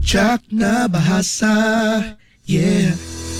Cakna Bahasa. Yeah.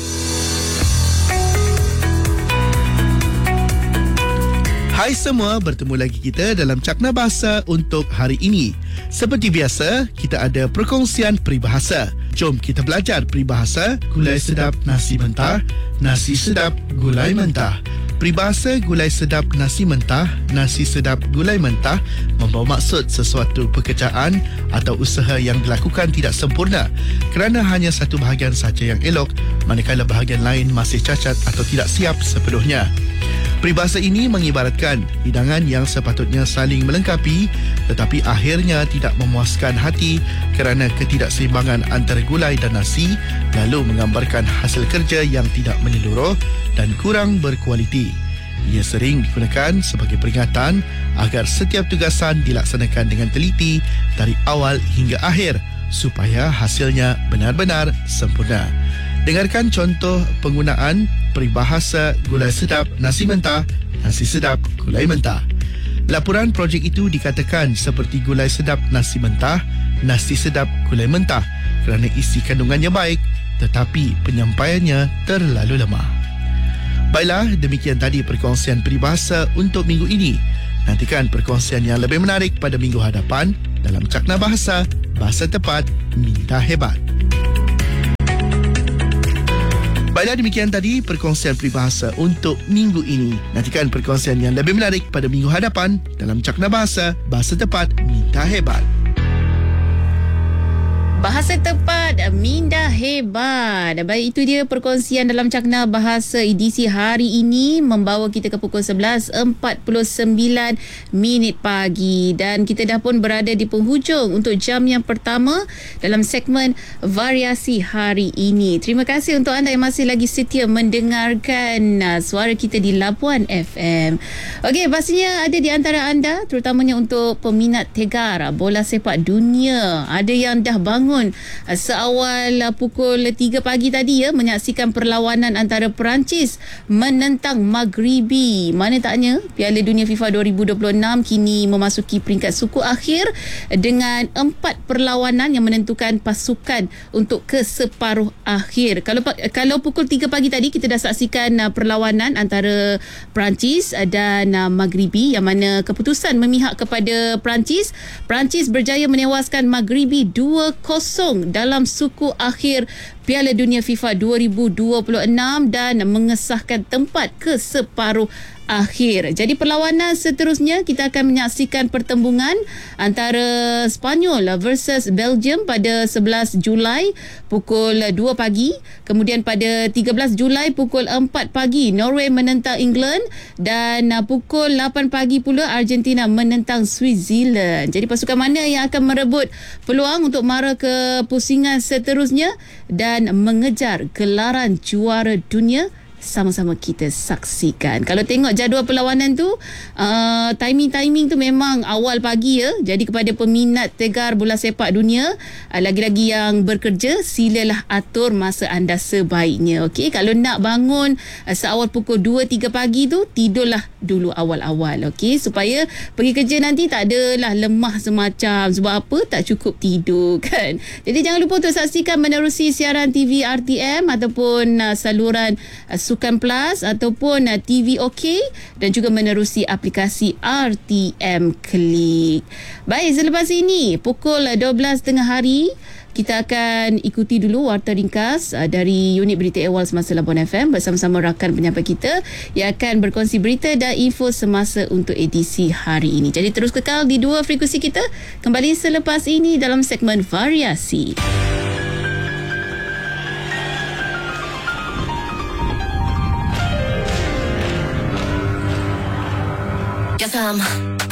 Hai semua, bertemu lagi kita dalam Cakna Bahasa untuk hari ini. Seperti biasa, kita ada perkongsian peribahasa. Jom kita belajar peribahasa gulai sedap nasi mentah, nasi sedap gulai mentah. Peribahasa gulai sedap nasi mentah, nasi sedap gulai mentah membawa maksud sesuatu pekerjaan atau usaha yang dilakukan tidak sempurna kerana hanya satu bahagian sahaja yang elok, manakala bahagian lain masih cacat atau tidak siap sepenuhnya. Peribahasa ini mengibaratkan hidangan yang sepatutnya saling melengkapi tetapi akhirnya tidak memuaskan hati kerana ketidakseimbangan antara gulai dan nasi, lalu menggambarkan hasil kerja yang tidak menyeluruh dan kurang berkualiti. Ia sering digunakan sebagai peringatan agar setiap tugasan dilaksanakan dengan teliti dari awal hingga akhir supaya hasilnya benar-benar sempurna. Dengarkan contoh penggunaan peribahasa gulai sedap nasi mentah, nasi sedap gulai mentah. Laporan projek itu dikatakan seperti gulai sedap nasi mentah, nasi sedap gulai mentah kerana isi kandungannya baik tetapi penyampaiannya terlalu lemah. Baiklah, demikian tadi perkongsian peribahasa untuk minggu ini. Nantikan perkongsian yang lebih menarik pada minggu hadapan dalam Cakna Bahasa, Bahasa Tepat, Minda Hebat. Baiklah, demikian tadi perkongsian peribahasa untuk minggu ini. Nantikan perkongsian yang lebih menarik pada minggu hadapan dalam Cakna Bahasa, Bahasa Tepat, Minda Hebat. Bahasa Tepat, Minda Hebat. Baik, itu dia perkongsian dalam Cakna Bahasa edisi hari ini membawa kita ke pukul 11.49 pagi dan kita dah pun berada di penghujung untuk jam yang pertama dalam segmen variasi hari ini. Terima kasih untuk anda yang masih lagi setia mendengarkan suara kita di Labuan FM. Okey, pastinya ada di antara anda, terutamanya untuk peminat tegar bola sepak dunia, ada yang dah bangun seawal pukul 3 pagi tadi menyaksikan perlawanan antara Perancis menentang Maghribi. Mana taknya Piala Dunia FIFA 2026 kini memasuki peringkat suku akhir dengan 4 perlawanan yang menentukan pasukan untuk ke separuh akhir. Kalau pukul 3 pagi tadi kita dah saksikan perlawanan antara Perancis dan Maghribi yang mana keputusan memihak kepada Perancis. Perancis berjaya menewaskan Maghribi 2-0 dalam suku akhir Piala Dunia FIFA 2026 dan mengesahkan tempat ke separuh akhir. Jadi perlawanan seterusnya kita akan menyaksikan pertembungan antara Sepanyol versus Belgium pada 11 Julai pukul 2 pagi. Kemudian pada 13 Julai pukul 4 pagi Norway menentang England dan pukul 8 pagi pula Argentina menentang Switzerland. Jadi pasukan mana yang akan merebut peluang untuk mara ke pusingan seterusnya dan mengejar gelaran juara dunia? Sama-sama kita saksikan. Kalau tengok jadual perlawanan tu, timing tu memang awal pagi ya. Jadi kepada peminat tegar bola sepak dunia, lagi-lagi yang bekerja, silalah atur masa anda sebaiknya. Okey, kalau nak bangun seawal pukul 2-3 pagi tu, tidurlah dulu awal-awal. Okey, supaya pergi kerja nanti tak adalah lemah semacam. Sebab apa? Tak cukup tidur kan. Jadi jangan lupa untuk saksikan menerusi siaran TV RTM ataupun saluran Sukan Plus ataupun TV OK dan juga menerusi aplikasi RTM Klik. Baik, selepas ini pukul 12 tengah hari kita akan ikuti dulu warta ringkas dari unit berita awal semasa Labuan FM bersama-sama rakan penyampai kita yang akan berkongsi berita dan info semasa untuk edisi hari ini. Jadi terus kekal di dua frekuensi kita. Kembali selepas ini dalam segmen variasi. Yes,